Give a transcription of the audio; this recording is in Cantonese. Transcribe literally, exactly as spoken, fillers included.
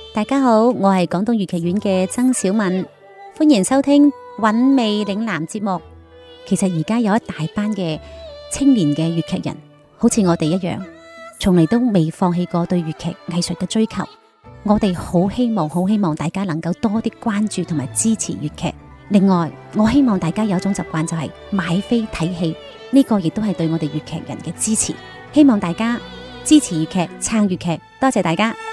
大家好，我係廣東粵劇院嘅曾小敏，歡迎收聽韻味嶺南節目。其實而家有一大班嘅青年嘅粵劇人，好似我哋一樣，從嚟都未放棄過對粵劇藝術嘅追求。我哋好希望，好希望大家能夠多啲關注同埋支持粵劇。另外，我希望大家有一種習慣，就係買飛睇戲，呢個亦都係對我哋粵劇人嘅支持。希望大家支持粵劇，撐粵劇，多謝大家。